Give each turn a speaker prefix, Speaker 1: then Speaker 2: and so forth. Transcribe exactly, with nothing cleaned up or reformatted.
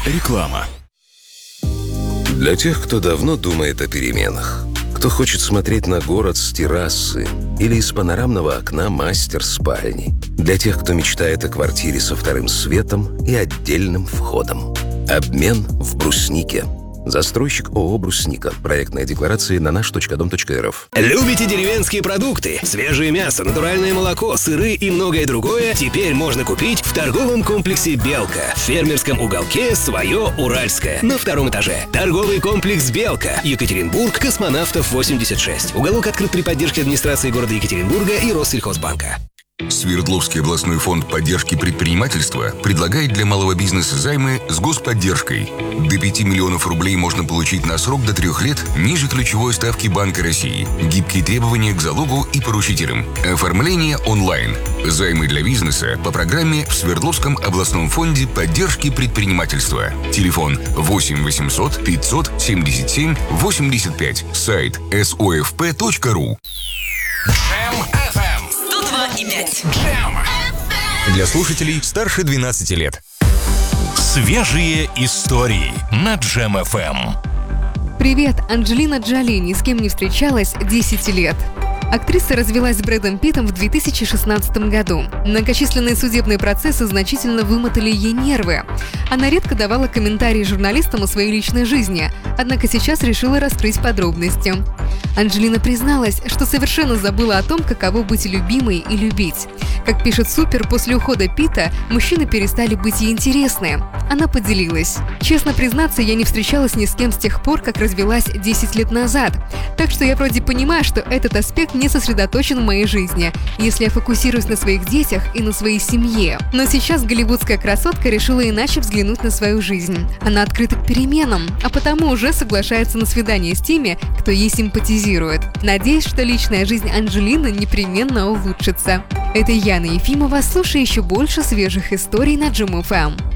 Speaker 1: Реклама.
Speaker 2: Для тех, кто давно думает о переменах, кто хочет смотреть на город с террасы или из панорамного окна мастер-спальни, для тех, кто мечтает о квартире со вторым светом и отдельным входом. Обмен в бруснике. Застройщик ООО «Брусника». Проектная декларация на наш точка дом точка эр эф.
Speaker 3: Любите деревенские продукты? Свежее мясо, натуральное молоко, сыры и многое другое теперь можно купить в торговом комплексе «Белка». В фермерском уголке свое уральское. На втором этаже. Торговый комплекс «Белка». Екатеринбург, Космонавтов, восемьдесят шесть. Уголок открыт при поддержке администрации города Екатеринбурга и Россельхозбанка.
Speaker 4: Свердловский областной фонд поддержки предпринимательства предлагает для малого бизнеса займы с господдержкой. До пяти миллионов рублей можно получить на срок до трех лет ниже ключевой ставки Банка России. Гибкие требования к залогу и поручителям. Оформление онлайн. Займы для бизнеса по программе в Свердловском областном фонде поддержки предпринимательства. Телефон восемь восемьсот пятьсот семьдесят семь восемьдесят пять. Сайт эс о эф пэ точка ру.
Speaker 5: Для слушателей старше двенадцати лет.
Speaker 1: Свежие истории на Джем эф эм.
Speaker 6: Привет, Анджелина Джоли ни с кем не встречалась десять лет. Актриса развелась с Брэдом Питтом в две тысячи шестнадцатом году. Многочисленные судебные процессы значительно вымотали ей нервы. Она редко давала комментарии журналистам о своей личной жизни, однако сейчас решила раскрыть подробности. Анджелина призналась, что совершенно забыла о том, каково быть любимой и любить. Как пишет Супер, после ухода Питта мужчины перестали быть ей интересны. Она поделилась: «Честно признаться, я не встречалась ни с кем с тех пор, как развелась десять лет назад. Так что я вроде понимаю, что этот аспект не сосредоточен в моей жизни, если я фокусируюсь на своих детях и на своей семье. Но сейчас голливудская красотка решила иначе взглянуть на свою жизнь. Она открыта к переменам, а потому уже соглашается на свидание с теми, кто ей симпатизирует. Надеюсь, что личная жизнь Анджелины непременно улучшится». Это Яна Ефимова. Слушай еще больше свежих историй на Джем эф эм.